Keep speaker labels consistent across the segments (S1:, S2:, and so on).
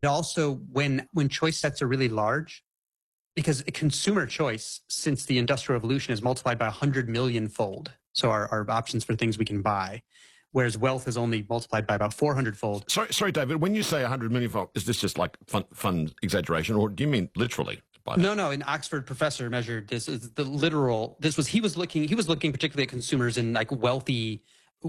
S1: Also, when choice sets are really large, because consumer choice since the Industrial Revolution is multiplied by 100 million fold. So our options for things we can buy, whereas wealth is only multiplied by about 400 fold.
S2: Sorry, David, when you say 100 million fold, is this just like fun exaggeration, or do you mean literally?
S1: No, an Oxford professor measured this is the literal. He was looking particularly at consumers in like wealthy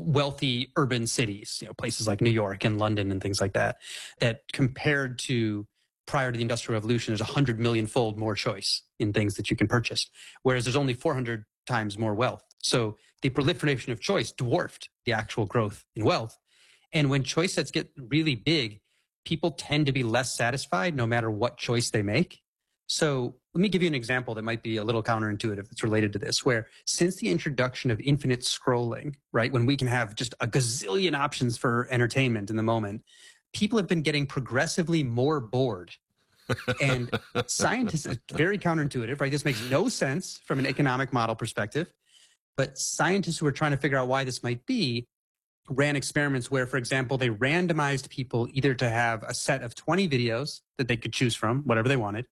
S1: urban cities, places like New York and London and things like that, that compared to prior to the Industrial Revolution, there's 100 million fold more choice in things that you can purchase, whereas there's only 400 times more wealth. So the proliferation of choice dwarfed the actual growth in wealth. And when choice sets get really big, people tend to be less satisfied no matter what choice they make. So let me give you an example that might be a little counterintuitive that's related to this, where since the introduction of infinite scrolling, right, when we can have just a gazillion options for entertainment in the moment, people have been getting progressively more bored. And scientists, very counterintuitive, right? This makes no sense from an economic model perspective. But scientists who are trying to figure out why this might be ran experiments where, for example, they randomized people either to have a set of 20 videos that they could choose from, whatever they wanted,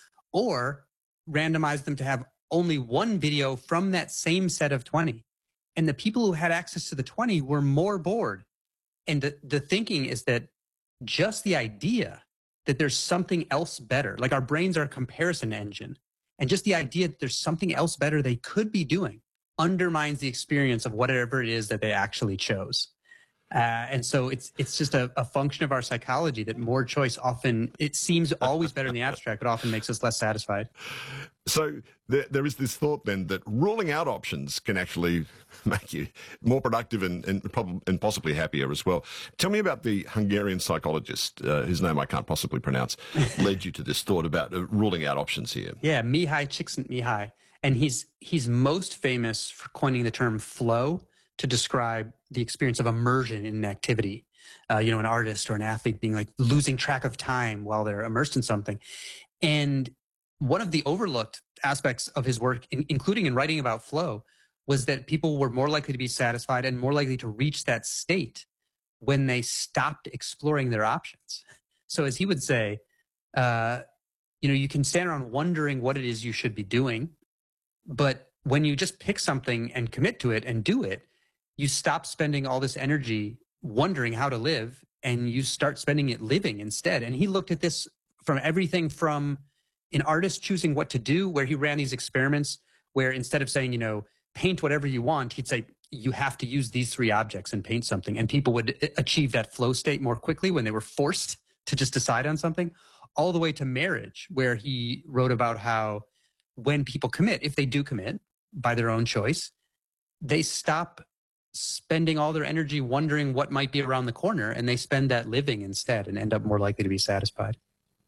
S1: or randomized them to have only one video from that same set of 20. And the people who had access to the 20 were more bored. And the thinking is that just the idea that there's something else better, like our brains are a comparison engine, and just the idea that there's something else better they could be doing undermines the experience of whatever it is that they actually chose. And so it's just a function of our psychology that more choice often, it seems always better in the abstract, but often makes us less satisfied.
S2: So there is this thought then that ruling out options can actually make you more productive and possibly happier as well. Tell me about the Hungarian psychologist, whose name I can't possibly pronounce, led you to this thought about ruling out options here.
S1: Yeah, Mihai Csikszentmihalyi. And he's most famous for coining the term flow to describe the experience of immersion in an activity. An artist or an athlete being like losing track of time while they're immersed in something. And one of the overlooked aspects of his work, including in writing about flow, was that people were more likely to be satisfied and more likely to reach that state when they stopped exploring their options. So as he would say, you can stand around wondering what it is you should be doing, but when you just pick something and commit to it and do it, you stop spending all this energy wondering how to live, and you start spending it living instead. And he looked at this from everything from an artist choosing what to do, where he ran these experiments where instead of saying, paint whatever you want, he'd say, you have to use these 3 objects and paint something. And people would achieve that flow state more quickly when they were forced to just decide on something, all the way to marriage, where he wrote about how when people commit, if they do commit by their own choice, they stop spending all their energy wondering what might be around the corner, and they spend that living instead and end up more likely to be satisfied.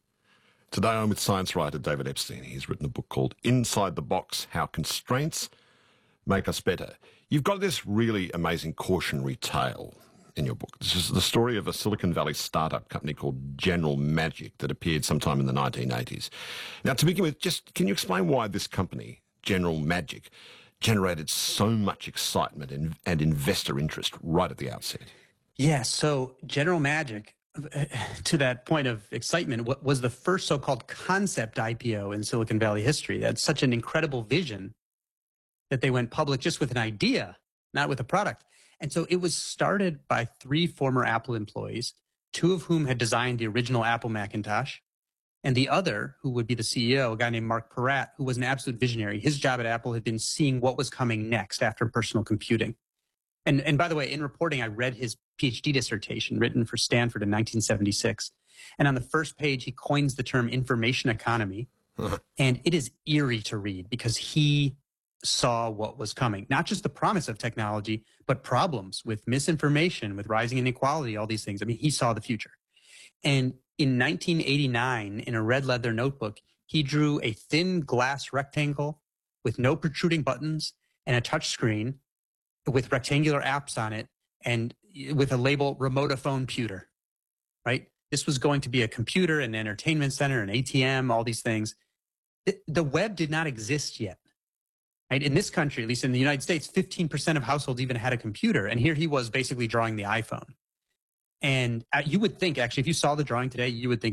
S2: Today I'm with science writer David Epstein. He's written a book called Inside the Box: How Constraints Make Us Better. You've got this really amazing cautionary tale in your book. This is the story of a Silicon Valley startup company called General Magic that appeared sometime in the 1980s. Now, to begin with, just can you explain why this company, General Magic, generated so much excitement and investor interest right at the outset?
S1: Yeah, so General Magic, to that point of excitement, was the first so-called concept IPO in Silicon Valley history. That's such an incredible vision that they went public just with an idea, not with a product. And so it was started by 3 former Apple employees, 2 of whom had designed the original Apple Macintosh, and the other, who would be the CEO, a guy named Mark Peratt, who was an absolute visionary. His job at Apple had been seeing what was coming next after personal computing. And by the way, in reporting, I read his PhD dissertation written for Stanford in 1976. And on the first page, he coins the term information economy. And it is eerie to read because he saw what was coming. Not just the promise of technology, but problems with misinformation, with rising inequality, all these things. I mean, he saw the future. And in 1989, in a red leather notebook, he drew a thin glass rectangle with no protruding buttons and a touch screen with rectangular apps on it and with a label Remotaphone Pewter, right? This was going to be a computer, an entertainment center, an ATM, all these things. The web did not exist yet. Right? In this country, at least in the United States, 15% of households even had a computer. And here he was basically drawing the iPhone. And you would think, actually, if you saw the drawing today, you would think